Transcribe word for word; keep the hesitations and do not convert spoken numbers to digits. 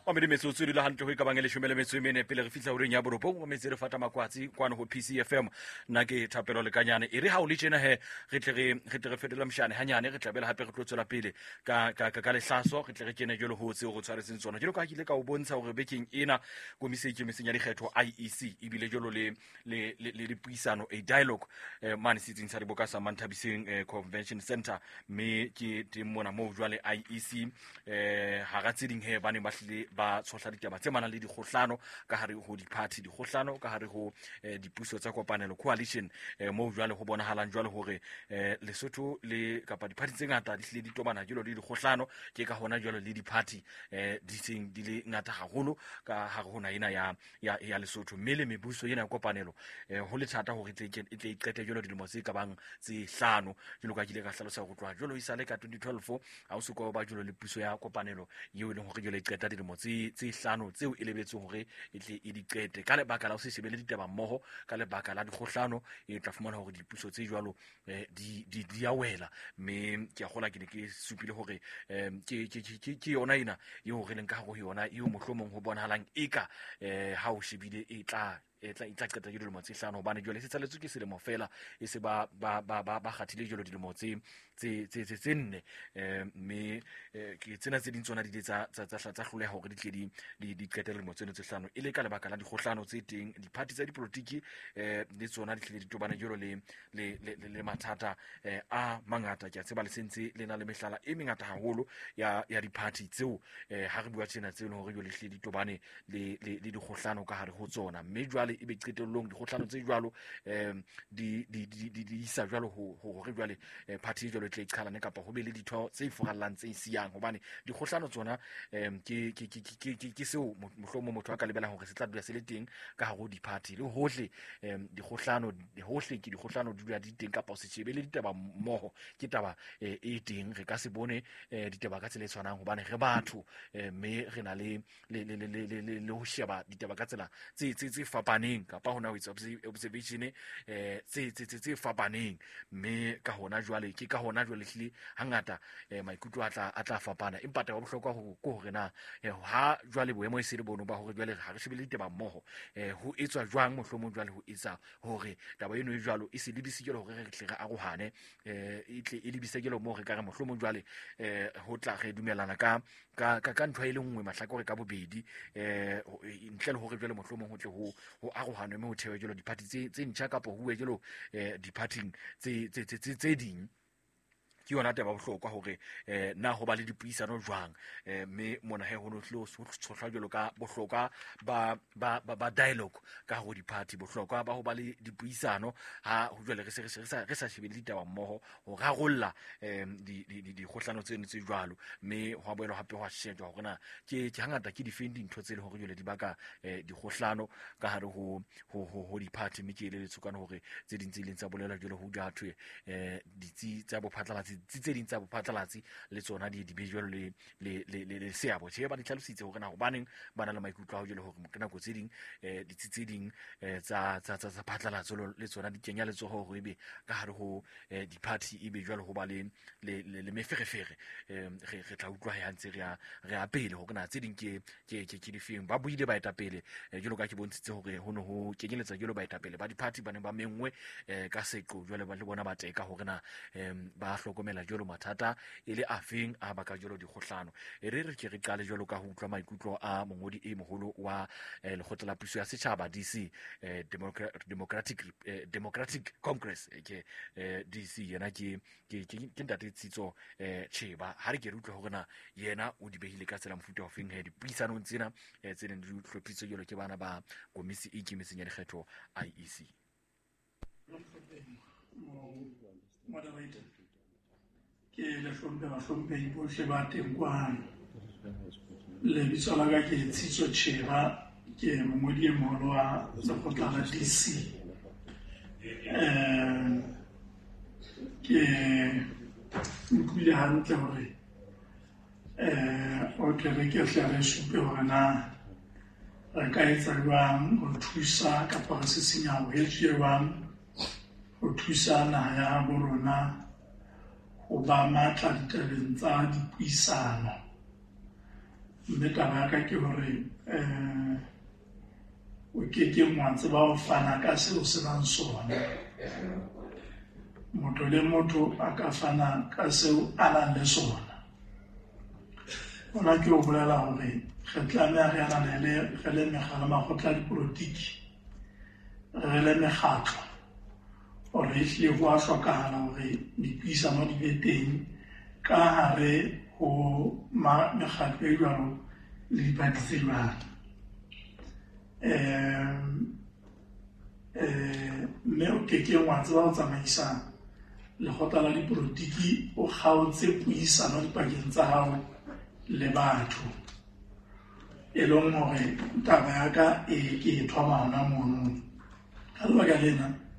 wa me metsotso di le hantle go ikabang le shumele metso mene pele re fitla ureng ya boropong wa metse re fata makwatsi kwana go P C F M nna ke thapelo le kanyane e re ha o le tsena he re tle re re tle re fetela mshane hanyane re tlabela hape re tlotsela pele ka ka ka lehlaso re tle re kene jolo ho tse go tshwaretseng tsona jolo ka kile ka o bontsha hore bekeng ena komiseke mesenya dikgetho I E C e bile jolo le le le dipuisano a dialogue man sitting sa diboka sa Manthabiseng Convention Center me ke timona mo jwale I E C eh ha ga tseding he bane ba hlile ba tsohla ditaba tse mana le dikgohlano ka hare ho di-party dikgohlano ka hare ho dipuso tsa kopanelo coalition mo jwale ho bonahalang jwale hore Lesotho le kapa di-party tse ngata di hlile di tobana jwalo le dikgohlano ke ka hona jwalo le di-party di seng di le ngata haholo ka hare hona ena ya ya ya Lesotho mele mebuso ena ya kopanelo ho le thata hore tle e tle iqete jwalo dilemo tse ka bang tse hlano jwalo ka kile ka hlalosa go tloa jwalo isale ka twenty twelve ha o se ko ba jwalo le puso ya kopanelo yeo le hore jwalo e qeta dilemo tse tse hlano tseo e lebetseng hore e tle e di qete ka lebaka la o se shebele ditaba mmoho ka lebaka la dikgohlano e tla fumana hore dipuso tse jwalo di di di ya wela me ke a gola ke ne ke supile hore ke ke ke yona ina yo re leng ka go yona yo mohlomong ho bonahalang eka ha o shebile e tla e tla itla qeta jolo mo tsihlano hobane jole se tsaletswe ke selemo fela e se ba ba ba ba khathile jolo dilemo tse tse tse tse nne me ke tsena tse ding tsona di tsa tsa tsa hloleha hore di tle di di qete le mo tseno tse hlano ile ka lebaka la dikgohlano tse teng di-party tsa dipolitiki le tsona di tle di tobana jolo le le le mathata a mangata ke a tseba le sentse le na le mehlala e mengata haholo ya ya di-party tseo ha re bua tsena tseno hore jole hle di tobane le le dikgohlano ka hare ho tsona mme jwale e be qetellong dikgohlano tse jwalo em di di di di isa jwalo ho hore jwale party jwalo tle iqhalane kapa ho be le ditho tse ifurallang tse siang hobane dikgohlano tsona em ke ke ke ke ke seo mohlomo motho a ka lebela hore se tla dula se le teng ka hare ho di-party le hohle em dikgohlano hohle ke dikgohlano di dula di teng kapa se shebele ditaba mmoho ke taba e teng re ka se bone ditaba ka tsela e tshwanang hobane re batho mme re na le le le le le ho sheba ditaba ka tsela tse tse fapaneng kapa hona o itse observation eh tse tse tse fapaneng mme ka hona jwale ke ka hona jwale hlile hangata maikutlo a tla a tla fapana empa taba bohlokwa ho ko hore na ha jwale boemo e se le bono ba hore jwale ha re shebele ditaba mmoho ho etswa jwang mohlomong jwale ho etsa hore taba eno e jwalo e se lebisitswe hore re tle re arohane e tle e lebisitswe mo re ka re mohlomong jwale ho tla re dumelana ka ka ka ntwa ile nngwe mahlakore ka bobedi eh ntle le hore jwale mohlomong ho tle ho ho arohane me ho thewe jalo di-party tse tse ntjha kapo huwe jalo di-party tse tse tse tse ding ke yona taba bohlokwa hore eh na ho ba le dipuisano jwang eh me mona he hono hlo ho tshohlwa jalo ka bohlokwa ba ba ba dialogue ka ho di-party bohlokwa ba ho ba le dipuisano ha ho jwale re se re sa re sa shebele ditaba mmoho ho rarolla eh di di di kgohlano tseno tse jwalo me ho boelo hape ho shejwa hore na ke ke hangata ke defending ntho tse le hore jwale di baka di kgohlano ka hare ho ho ho di-party me ke le tsukana hore tse ding tse leng tsa bolela jwale ho dathwe eh ditsi tsa bophatlalatsi tse ding tsa bophatlalatsi le tsona di di bejwalo le le le le seabo che ba di tlhalositse hore na go baneng bana le maikutlo a ho jole hore mokena go tse ding eh ditsi tse ding tsa tsa tsa phatlalatso le tsona di kenya le tsoho ho ebe ka hare ho di-party e bejwalo ho ba le le meferefere re re tla utlwa ha ntse re a re a pele hore na tse ding ke ke ke di feng ba buile ba eta pele jolo ka ke bontshitse hore ho no ho kenyeletsa jolo ba eta pele ba di-party ba ne ba mengwe ka seqo jole ba le bona ba teka hore na ba hlokomela jolo mathata ele a feng a baka jolo dikgohlano e re re ke re qale jolo ka ho utlwa maikutlo a mongodi e moholo wa lekgotla la puso ya setjhaba D C Democratic Democratic Congress ke D C yena ke ke ke ntate Tshitso Cheba ha re ke re utlwa hore na yena o di behile ka tsela mofuta of feng he dipuisano tsena tse ne di hlophisitswe jolo ke bana ba komisi e ikemetseng ya dikgetho I E C. Moderator ke le hlompe ba hlompe bohle ba teng kwano le bitso la ka ke Tshitso Cheba ke mongodi e moholo wa lekgotla la D C eh ke nkuile hantle hore eh o ke re ke hle re supe hore na re ka etsa jwang ho thusa kapa re se senya ho jwang ho thusa naha ya bo rona ho ba matla ditabeng tsa dipuisano mme taba ya ka ke hore um o ke ke mwantse ba o fana ka seo se nang sona. Motho le motho a ka fana ka seo a nang le sona. Hona ke o bolela hore re tlameha re ananele re le megala makgotla a dipolotiki, re le mekgatlo, hore ehlile ho a hlokahala hore dipuisano di be teng ka hare ho mekgatlo e jwalo le dipati tse jwalo. Um, mme o kekeng wa tseba ho tsamaisa lekgotla la dipolotiki o kgaotse puisano dipakeng tsa hao le batho, e leng hore taba ya ka e ke e thoma hona mono. Ka lebaka lena